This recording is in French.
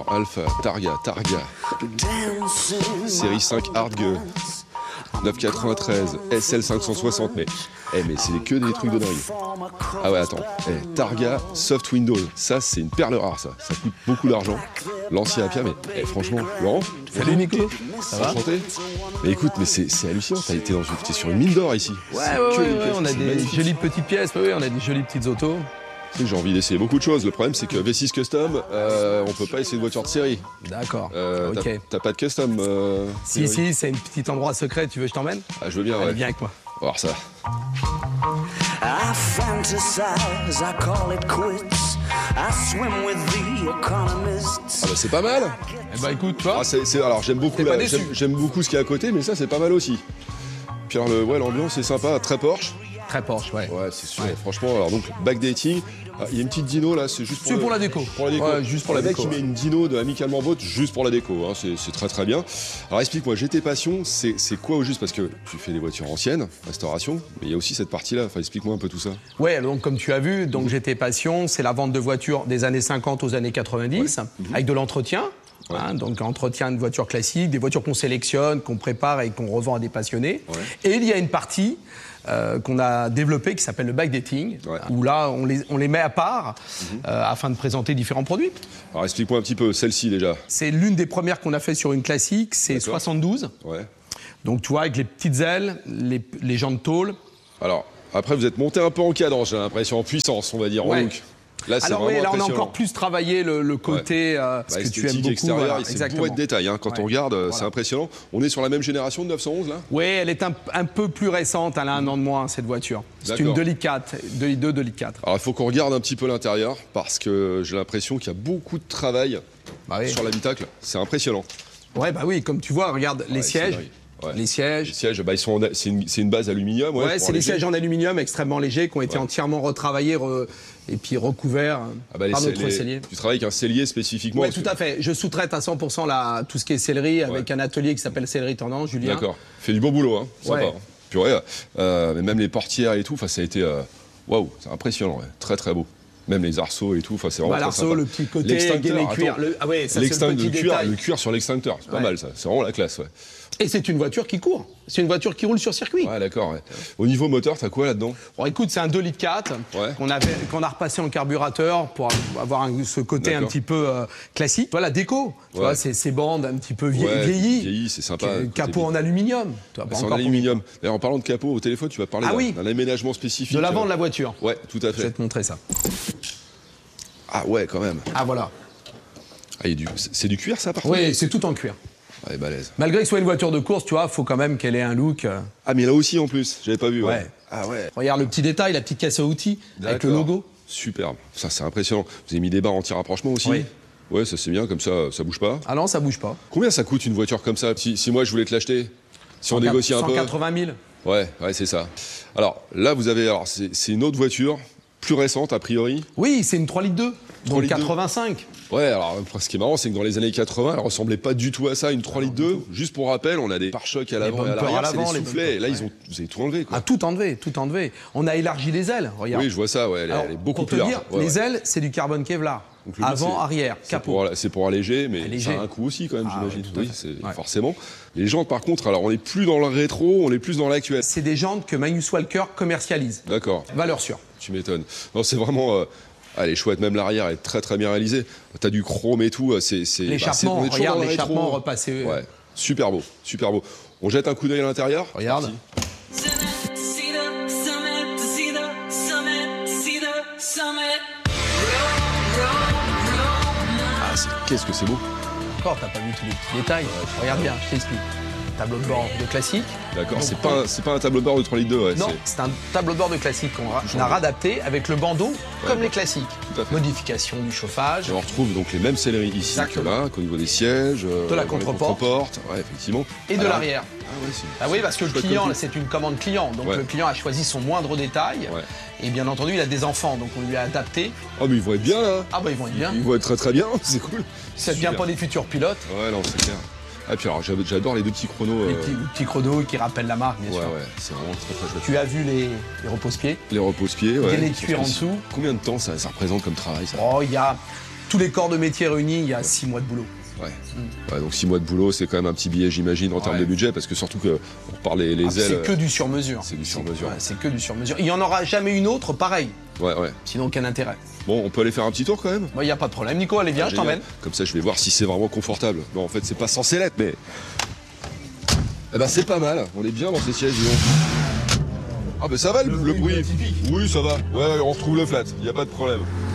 Alors, Alpha, Targa, série 5 Hard Ge, 993, SL 560, mais c'est que des trucs de dingue. Ah ouais, attends, Targa Soft Windows, ça c'est une perle rare, ça coûte beaucoup d'argent. L'ancien Appia, mais franchement, Laurent, salut Nico, ça va? Enchanté. Mais écoute, mais c'est hallucinant, t'es sur une mine d'or ici. Ouais, on a des jolies petites pièces, on a des jolies petites autos. Tu sais que j'ai envie d'essayer beaucoup de choses. Le problème, c'est que V6 Custom, on peut pas essayer de voiture de série. D'accord, ok. T'as pas de custom Si, c'est un petit endroit secret, tu veux que je t'emmène? Ah, je veux bien, ouais. Allez, viens avec moi. On va voir ça. I fantasize, I call it quits. I swim with the economists. Ah bah c'est pas mal. Eh bah écoute, toi. Alors j'aime beaucoup, j'aime beaucoup ce qu'il y a à côté, mais ça c'est pas mal aussi. Puis alors l'ambiance est sympa, très Porsche. Très Porsche, ouais. Ouais, c'est sûr. Ouais. Franchement, alors donc backdating, il y a une petite dyno là, c'est juste pour la déco. Pour la déco. Ouais, juste pour la déco. Le mec qui met une dyno de Amicalement Boat juste pour la déco, hein, c'est très très bien. Alors explique-moi, GT Passion, c'est quoi au juste? Parce que tu fais des voitures anciennes, restauration, mais il y a aussi cette partie-là. Enfin, explique-moi un peu tout ça. Ouais, donc comme tu as vu, donc GT Passion, c'est la vente de voitures des années 50 aux années 90, avec de l'entretien. Ouais. Hein, donc entretien de voitures classiques, des voitures qu'on sélectionne, qu'on prépare et qu'on revend à des passionnés. Ouais. Et il y a une partie qu'on a développée qui s'appelle le backdating, où là on les met à part afin de présenter différents produits. Alors explique-moi un petit peu celle-ci déjà. C'est l'une des premières qu'on a fait sur une classique, c'est 72. Ouais. Donc tu vois, avec les petites ailes, les jantes tôle. Alors après vous êtes monté un peu en cadence, j'ai l'impression, en puissance, on va dire, en look. Là, alors oui, là on a encore plus travaillé le côté parce que tu aimes beaucoup. Extérieur, c'est bourré de détails. Hein. Quand on regarde, c'est impressionnant. On est sur la même génération de 911 là? Oui, elle est un peu plus récente. Elle a un an de moins cette voiture. C'est une 2,4 litres, 2,2 litres. Alors il faut qu'on regarde un petit peu l'intérieur parce que j'ai l'impression qu'il y a beaucoup de travail sur l'habitacle. C'est impressionnant. Ouais, bah oui, comme tu vois, regarde les sièges. Ouais. Les sièges, bah, c'est une base aluminium. Ouais, c'est les sièges en aluminium extrêmement légers qui ont été entièrement retravaillés et puis recouverts par notre sellier. Tu travailles avec un sellier spécifiquement? Oui, tout à fait. Je sous-traite à 100% tout ce qui est sellerie avec un atelier qui s'appelle Sellerie Tendance, Julien. D'accord. Fait du beau boulot, hein. Sympa. Hein. Puis mais même les portières et tout, ça a été waouh, c'est impressionnant, très très beau. Même les arceaux et tout, c'est vraiment très sympa. L'arceau, le petit côté gainé cuir. Le cuir sur l'extincteur, c'est pas mal ça. C'est vraiment la classe, ouais. Et c'est une voiture qui court. C'est une voiture qui roule sur circuit. Ouais, d'accord. Ouais. Au niveau moteur, t'as quoi là-dedans? Bon, écoute, c'est un 2,4 litres qu'on a repassé en carburateur pour avoir ce côté un petit peu classique. Voilà, déco. Tu vois, ces bandes un petit peu vieillies. C'est sympa. Capot en aluminium. C'est en aluminium. D'ailleurs, en parlant de capot, au téléphone, tu vas parler d'un aménagement spécifique. De l'avant de la voiture. Ouais, tout à fait. Je vais te montrer ça. Ah ouais, quand même. Ah voilà. Ah, c'est du cuir, ça, par contre? Oui, c'est tout en cuir. Ouais, balèze. Malgré que ce soit une voiture de course, tu vois, faut quand même qu'elle ait un look. Ah, mais là aussi en plus, j'avais pas vu. Ouais. Ah ouais. Regarde le petit détail, la petite caisse à outils avec le logo. Superbe. Ça, c'est impressionnant. Vous avez mis des barres anti-rapprochement aussi? Oui. Ouais, ça c'est bien, comme ça bouge pas. Ah non, ça bouge pas. Combien ça coûte une voiture comme ça? Si moi je voulais te l'acheter, si on négocie un peu. 180 000. Ouais, c'est ça. Alors là, vous avez, c'est une autre voiture, plus récente a priori. Oui, c'est une 3,2 litres. Donc 85. Ouais, alors ce qui est marrant, c'est que dans les années 80, elle ressemblait pas du tout à ça, une 3,2 litres. Juste pour rappel, on a des pare-chocs à l'avant et à l'arrière, c'est des soufflets. Et là, vous avez tout enlevé, quoi. Ah, tout enlevé. On a élargi les ailes, regarde. Oui, je vois ça, elle est beaucoup plus large. Les ailes, c'est du carbone Kevlar. Avant, arrière, capot. C'est pour alléger, mais ça a un coût aussi quand même, j'imagine. Oui, forcément. Les jantes, par contre, alors on n'est plus dans le rétro, on est plus dans l'actuel. C'est des jantes que Magnus Walker commercialise. D'accord. Valeur sûre. Tu m'étonnes. Non, c'est vraiment... elle est chouette, même l'arrière est très très bien réalisé. T'as du chrome et tout, l'échappement, regarde l'échappement repassé. Ouais, super beau. On jette un coup d'œil à l'intérieur. Regarde. Qu'est-ce que c'est beau. Encore, t'as pas vu tous les petits détails. Regarde bien, je t'explique. Tableau de bord de classique. D'accord, c'est pas un tableau de bord de 3,2 litres. Non, c'est un tableau de bord de classique qu'on a réadapté avec le bandeau comme les classiques. Modification du chauffage. Et on retrouve donc les mêmes selleries ici que là, qu'au niveau des sièges, de la contre-porte, effectivement. Et de l'arrière. Ah oui, parce que le client, c'est une commande client, donc le client a choisi son moindre détail. Et bien entendu, il a des enfants, donc on lui a adapté. Ah mais ils vont être bien là. Ah bah ils vont être bien. Ils vont être très très bien, c'est cool. Ça devient pas des futurs pilotes. Ouais, non, c'est clair. Ah, puis alors, j'adore les deux petits chronos. Les petits chronos qui rappellent la marque, bien sûr. Ouais, c'est vraiment très très chouette. Tu as vu les repose-pieds? Les repose-pieds, ouais. Les cuirs en dessous. Combien de temps ça représente comme travail, ça? Oh, il y a tous les corps de métier réunis, il y a 6 mois de boulot. Ouais. Donc 6 mois de boulot, c'est quand même un petit billet, j'imagine, en termes de budget, parce que surtout que on parle les ailes. C'est que du sur-mesure. C'est du sur-mesure. C'est que du sur-mesure. Il n'y en aura jamais une autre pareille. Ouais. Sinon, aucun intérêt. Bon, on peut aller faire un petit tour quand même? Il n'y a pas de problème. Nico, allez, viens, je t'emmène. Comme ça, je vais voir si c'est vraiment confortable. Bon, en fait, c'est pas censé l'être, mais. Eh ben, c'est pas mal. On est bien dans ces sièges, disons. Ah, ben ça va le bruit. Oui, ça va. Ouais, on retrouve le flat. Il n'y a pas de problème.